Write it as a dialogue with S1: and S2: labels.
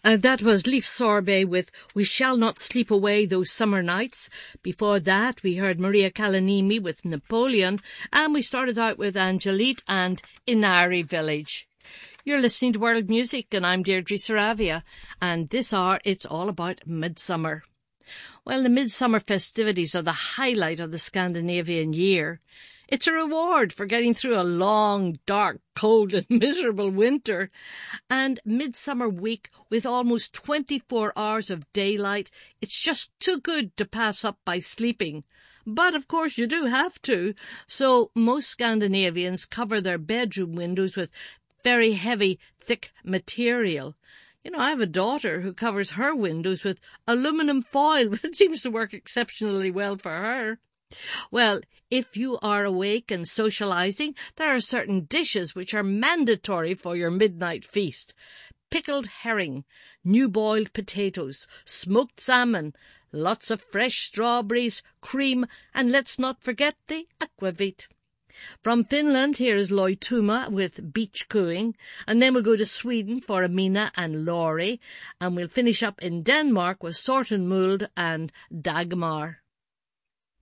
S1: That was Leaf Sorbet with We Shall Not Sleep Away Those Summer Nights. Before that, we heard Maria Kalanimi with Napoleon, and we started out with Angelique and Inari Village. You're listening to World Music, and I'm Deirdre Saravia, and this hour it's all about midsummer. Well, the midsummer festivities are the highlight of the Scandinavian year. It's a reward for getting through a long, dark, cold and miserable winter. And midsummer week with almost 24 hours of daylight, it's just too good to pass up by sleeping. But of course you do have to, so most Scandinavians cover their bedroom windows with very heavy, thick material. You know, I have a daughter who covers her windows with aluminum foil, but it seems to work exceptionally well for her. Well, if you are awake and socializing, there are certain dishes which are mandatory for your midnight feast. Pickled herring, new boiled potatoes, smoked salmon, lots of fresh strawberries, cream, and let's not forget the aquavit. From Finland, here is Loituma with Beach Cooing, and then we'll go to Sweden for Amina and Laurie, and we'll finish up in Denmark with Sorten Muld and Dagmar.